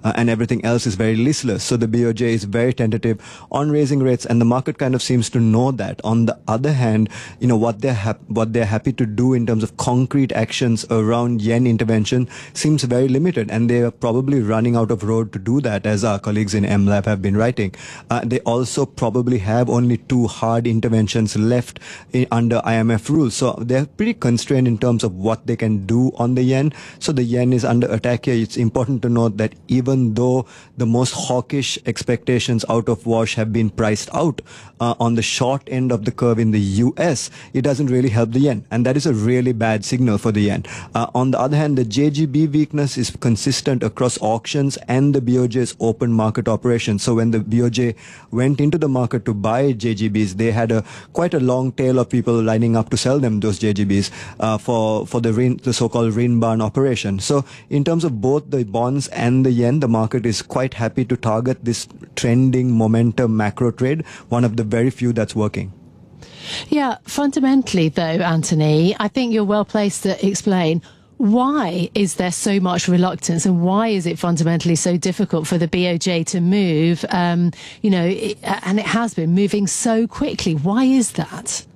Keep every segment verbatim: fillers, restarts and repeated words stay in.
uh, and everything else is very listless. So the B O J is very tentative on raising rates, and the market kind of seems to know that. On the other hand, you know, what they're hap- what they're happy to do in terms of concrete actions around yen intervention seems very limited, and they are probably running out of road to do that, as our colleagues in M Lab have been writing. Uh, they also probably have only two hard interventions left in, under I M F rules. So they're pretty constrained in terms of what they can do on the yen. So the yen is under attack here. It's important to note that even though the most hawkish expectations out of wash have been priced out uh, on the short end of the curve in the U S, it doesn't really help the yen. And that is a really bad signal for the yen. Uh, on the other hand, the J G B weakness is consistent across auctions and the B O J's open market operations. So when the B O J went into the market to buy J G Bs, they had a quite a long tail of people lining up to sell them those J G Bs uh, for for the rin, the so-called Rinban operation. So in terms of both the bonds and the yen, the market is quite happy to target this trending momentum macro trade, one of the very few that's working. Yeah, fundamentally though, Anthony, I think you're well placed to explain why is there so much reluctance, and why is it fundamentally so difficult for the B O J to move, um, you know, it, and it has been moving so quickly. Why is that?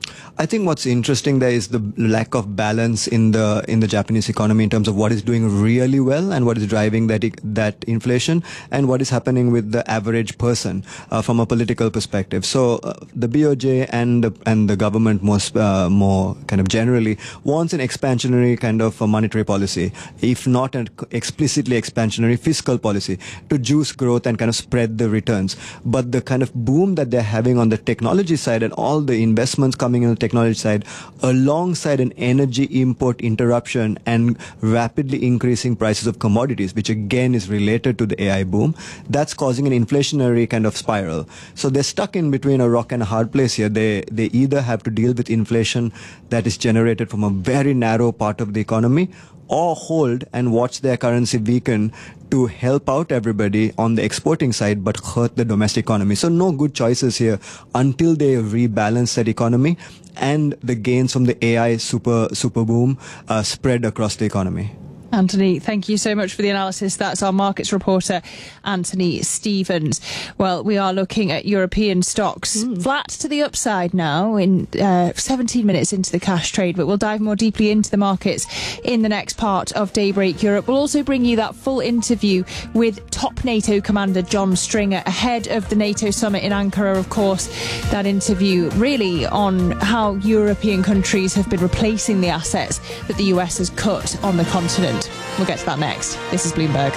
I think what's interesting there is the lack of balance in the in the Japanese economy in terms of what is doing really well and what is driving that that inflation, and what is happening with the average person uh, from a political perspective. So uh, the B O J and the, and the government most uh, more kind of generally wants an expansionary kind of a monetary policy, if not an explicitly expansionary fiscal policy, to juice growth and kind of spread the returns. But the kind of boom that they're having on the technology side and all the investments coming in the technology technology side, alongside an energy import interruption and rapidly increasing prices of commodities, which again is related to the A I boom, that's causing an inflationary kind of spiral. So they're stuck in between a rock and a hard place here. They they either have to deal with inflation that is generated from a very narrow part of the economy, or hold and watch their currency weaken to help out everybody on the exporting side but hurt the domestic economy. So no good choices here until they rebalance that economy and the gains from the A I super super boom uh, spread across the economy. Anthony, thank you so much for the analysis. That's our markets reporter, Anthony Stevens. Well, we are looking at European stocks mm. flat to the upside now in uh, seventeen minutes into the cash trade, but we'll dive more deeply into the markets in the next part of Daybreak Europe. We'll also bring you that full interview with top NATO commander John Stringer ahead of the NATO summit in Ankara, of course. That interview really on how European countries have been replacing the assets that the U S has cut on the continent. We'll get to that next. This is Bloomberg.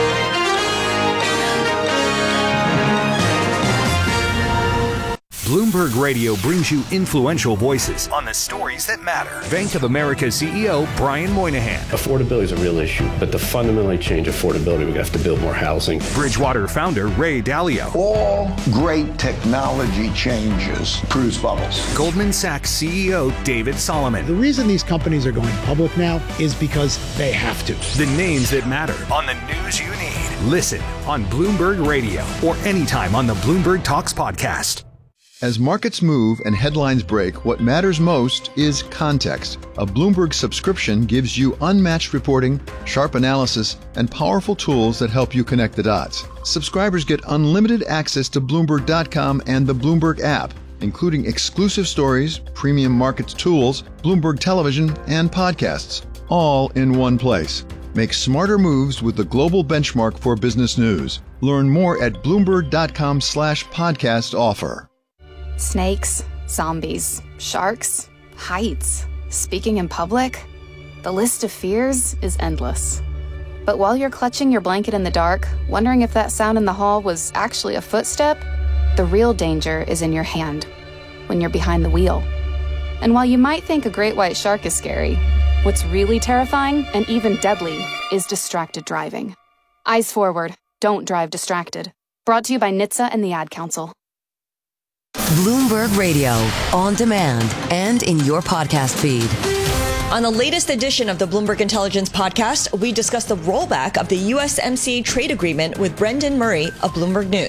Bloomberg Radio brings you influential voices on the stories that matter. Bank of America C E O Brian Moynihan. Affordability is a real issue, but to fundamentally change affordability, we have to build more housing. Bridgewater founder Ray Dalio. All great technology changes produce bubbles. Goldman Sachs C E O David Solomon. The reason these companies are going public now is because they have to. The names that matter on the news you need. Listen on Bloomberg Radio or anytime on the Bloomberg Talks podcast. As markets move and headlines break, what matters most is context. A Bloomberg subscription gives you unmatched reporting, sharp analysis, and powerful tools that help you connect the dots. Subscribers get unlimited access to Bloomberg dot com and the Bloomberg app, including exclusive stories, premium markets tools, Bloomberg television, and podcasts, all in one place. Make smarter moves with the global benchmark for business news. Learn more at Bloomberg dot com slash podcast offer. Snakes, zombies, sharks, heights, speaking in public. The list of fears is endless. But while you're clutching your blanket in the dark, wondering if that sound in the hall was actually a footstep, the real danger is in your hand, when you're behind the wheel. And while you might think a great white shark is scary, what's really terrifying and even deadly is distracted driving. Eyes forward, don't drive distracted. Brought to you by N H T S A and the Ad Council. Bloomberg Radio, on demand and in your podcast feed. On the latest edition of the Bloomberg Intelligence podcast, we discuss the rollback of the U S M C A trade agreement with Brendan Murray of Bloomberg News.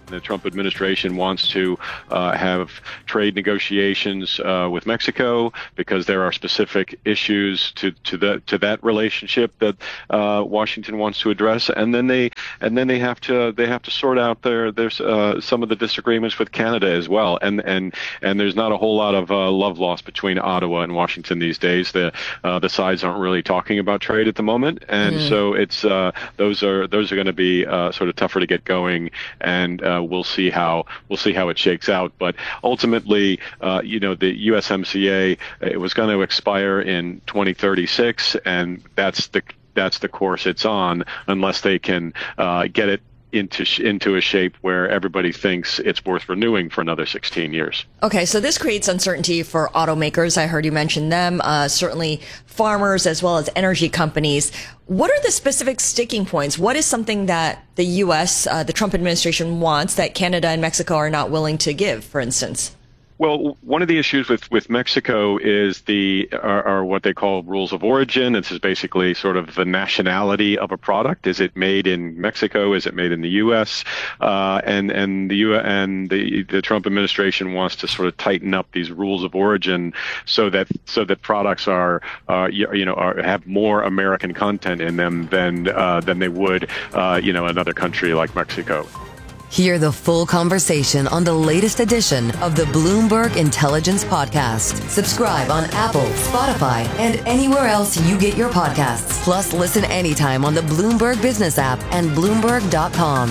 The Trump administration wants to uh, have trade negotiations uh, with Mexico because there are specific issues to to that to that relationship that uh, Washington wants to address, and then they and then they have to they have to sort out their there's uh, some of the disagreements with Canada as well, and and and there's not a whole lot of uh, love lost between Ottawa and Washington these days. The uh, the sides aren't really talking about trade at the moment, and mm. so it's uh, those are those are going to be uh, sort of tougher to get going, and uh, we'll see how we'll see how it shakes out. But ultimately, uh, you know, the U S M C A, it was going to expire in twenty thirty-six, and that's the that's the course it's on, unless they can uh, get it into sh- into a shape where everybody thinks it's worth renewing for another sixteen years. Okay, so this creates uncertainty for automakers. I heard you mention them, uh, certainly farmers as well as energy companies. What are the specific sticking points? What is something that the U S, uh, the Trump administration wants that Canada and Mexico are not willing to give, for instance? Well, one of the issues with, with Mexico is the are, are what they call rules of origin. This is basically sort of the nationality of a product. Is it made in Mexico? Is it made in the U S? Uh, and and the U and the the Trump administration wants to sort of tighten up these rules of origin so that so that products are uh, you, you know are, have more American content in them than uh, than they would uh, you know another country like Mexico. Hear the full conversation on the latest edition of the Bloomberg Intelligence Podcast. Subscribe on Apple, Spotify, and anywhere else you get your podcasts. Plus, listen anytime on the Bloomberg Business app and Bloomberg dot com.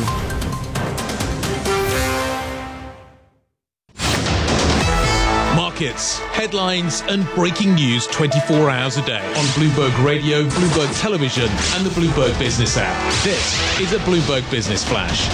Markets, headlines, and breaking news twenty-four hours a day on Bloomberg Radio, Bloomberg Television, and the Bloomberg Business app. This is a Bloomberg Business Flash.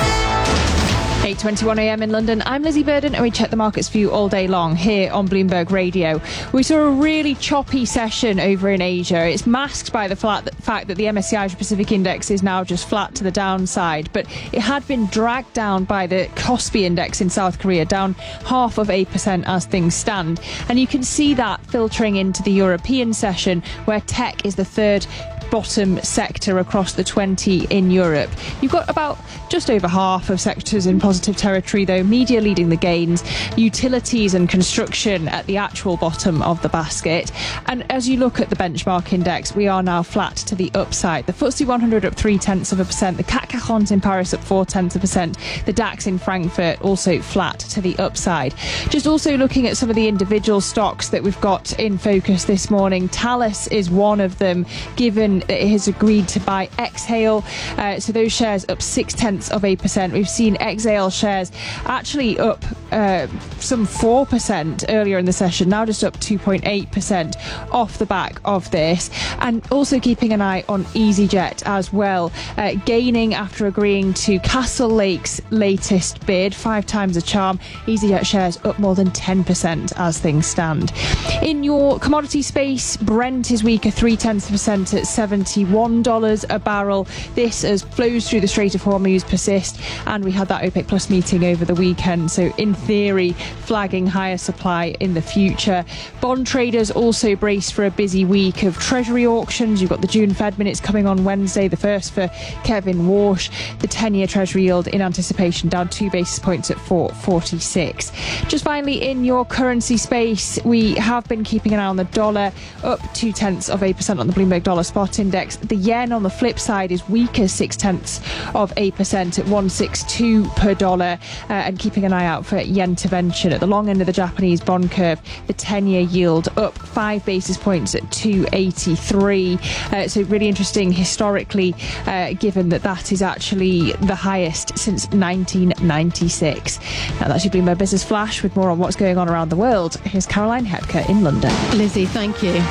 eight twenty-one a.m. in London. I'm Lizzie Burden, and we check the markets for you all day long here on Bloomberg Radio. We saw a really choppy session over in Asia. It's masked by the fact that the M S C I Asia Pacific Index is now just flat to the downside, but it had been dragged down by the Kospi Index in South Korea, down half of eight percent as things stand. And you can see that filtering into the European session, where tech is the third bottom sector across the twenty in Europe. You've got about just over half of sectors in positive territory, though. Media leading the gains, utilities and construction at the actual bottom of the basket. And as you look at the benchmark index, we are now flat to the upside. The F T S E one hundred up three tenths of a percent, the C A C quarante in Paris up four tenths of a percent, the DAX in Frankfurt also flat to the upside. Just also looking at some of the individual stocks that we've got in focus this morning. Thales is one of them, given that it has agreed to buy Exhale. Uh, so those shares up six tenths of a percent. We've seen Exhale shares actually up uh, some four percent earlier in the session, now just up two point eight percent off the back of this. And also keeping an eye on EasyJet as well, uh, gaining after agreeing to Castle Lake's latest bid, five times a charm. EasyJet shares up more than ten percent as things stand. In your commodity space, Brent is weaker, three tenths of a percent at seventy-one dollars a barrel. This as flows through the Strait of Hormuz persist, and we had that OPEC Plus meeting over the weekend, so in theory flagging higher supply in the future. Bond traders also brace for a busy week of Treasury auctions. You've got the June Fed minutes coming on Wednesday, the first for Kevin Walsh. The ten-year Treasury yield in anticipation down two basis points at four forty-six. Just finally, in your currency space, we have been keeping an eye on the dollar, up two tenths of a percent on the Bloomberg Dollar Spot Index. The yen on the flip side is weaker, six tenths of a percent at one sixty-two per dollar, uh, and keeping an eye out for yen intervention. At the long end of the Japanese bond curve, the ten-year yield up five basis points at two eighty-three. Uh, so really interesting historically, uh, given that that is actually the highest since nineteen ninety-six. Now that's your Bloomberg Business Flash. With more on what's going on around the world, here's Caroline Hepker in London. Lizzie, thank you.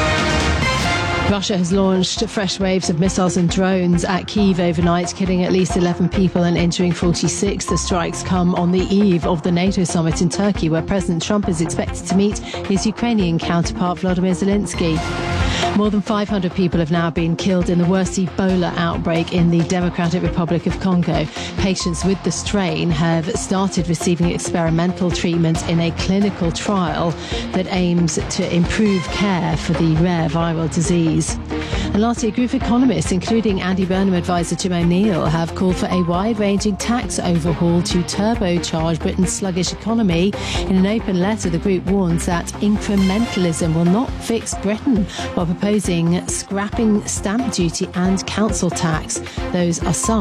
Russia has launched fresh waves of missiles and drones at Kyiv overnight, killing at least eleven people and injuring forty-six. The strikes come on the eve of the NATO summit in Turkey, where President Trump is expected to meet his Ukrainian counterpart Volodymyr Zelensky. More than five hundred people have now been killed in the worst Ebola outbreak in the Democratic Republic of Congo. Patients with the strain have started receiving experimental treatments in a clinical trial that aims to improve care for the rare viral disease. And lastly, a group of economists, including Andy Burnham, advisor Tim O'Neill, have called for a wide-ranging tax overhaul to turbocharge Britain's sluggish economy. In an open letter, the group warns that incrementalism will not fix Britain, while proposing scrapping stamp duty and council tax. Those are some